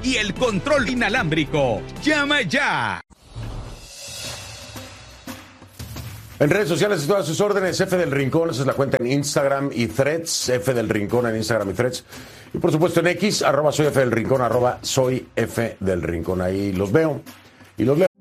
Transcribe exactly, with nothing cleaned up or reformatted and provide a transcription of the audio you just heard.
y el control inalámbrico. ¡Llama ya! En redes sociales, a todas sus órdenes, F del Rincón, esa es la cuenta en Instagram y Threads, F del Rincón en Instagram y Threads. Y por supuesto en X, arroba soy F del Rincón, arroba soy F del Rincón. Ahí los veo y los leo.